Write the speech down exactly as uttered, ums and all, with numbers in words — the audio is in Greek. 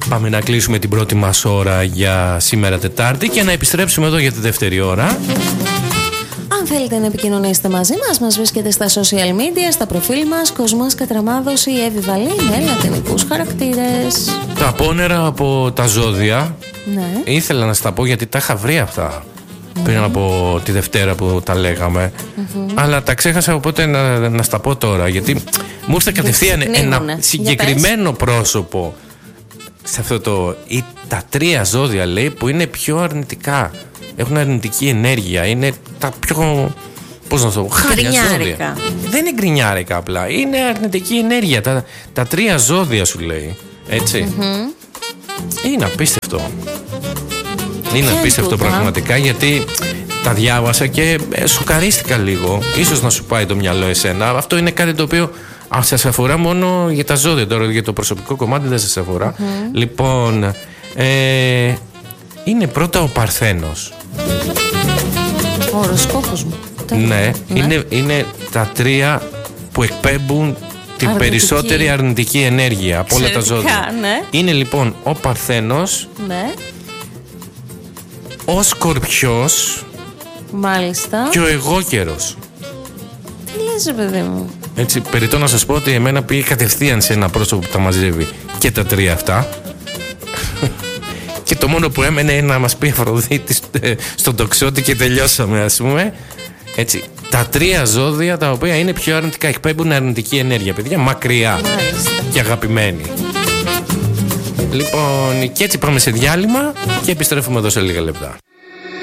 Πάμε να κλείσουμε την πρώτη μας ώρα για σήμερα Τετάρτη και να επιστρέψουμε εδώ για τη δεύτερη ώρα. Αν θέλετε να επικοινωνήσετε μαζί μας, μας βρίσκεται στα social media, στα προφίλ μας, Κοσμάς Κατραμάδος ή Εύη Βαλή με λατινικούς χαρακτήρες. Τα απόνερα από τα ζώδια, ναι. Ήθελα να στα πω γιατί τα είχα βρει αυτά mm. πριν από τη Δευτέρα που τα λέγαμε, mm-hmm. αλλά τα ξέχασα, οπότε να, να στα πω τώρα, γιατί μου ήρθε κατευθείαν ένα συγκεκριμένο πρόσωπο σε αυτό το, ή τα τρία ζώδια λέει που είναι πιο αρνητικά, έχουν αρνητική ενέργεια, είναι τα πιο, πώς να το πω, χάλια ζώδια. Δεν είναι γκρινιάρικα απλά, είναι αρνητική ενέργεια, τα, τα τρία ζώδια σου λέει, έτσι. Mm-hmm. Είναι απίστευτο. Είναι και απίστευτο τούτα. Πραγματικά, γιατί τα διάβασα και σοκαρίστηκα λίγο. Ίσως να σου πάει το μυαλό εσένα. Αυτό είναι κάτι το οποίο α, σας αφορά μόνο για τα ζώδια. Τώρα για το προσωπικό κομμάτι δεν σας αφορά. Mm-hmm. Λοιπόν, ε, είναι πρώτα ο Παρθένος. Ο οροσκόπος μου. Ναι, ναι. Είναι, είναι τα τρία που εκπέμπουν την αρνητική. περισσότερη αρνητική ενέργεια από όλα τα ζώδια. Ναι. Είναι λοιπόν ο Παρθένος, ναι. ο Σκορπιός, μάλιστα, και ο Αιγόκερος. Τι λες, παιδί μου? Έτσι, περιττό να σας πω ότι εμένα πήγε κατευθείαν σε ένα πρόσωπο που τα μαζεύει και τα τρία αυτά. Και το μόνο που έμενε είναι να μας πει Αφροδίτη στον τοξότη και τελειώσαμε, ας πούμε. Έτσι, τα τρία ζώδια τα οποία είναι πιο αρνητικά, εκπέμπουν αρνητική ενέργεια, παιδιά, μακριά. Μάλιστα. Και αγαπημένοι. Λοιπόν, και έτσι πάμε σε διάλειμμα και επιστρέφουμε εδώ σε λίγα λεπτά.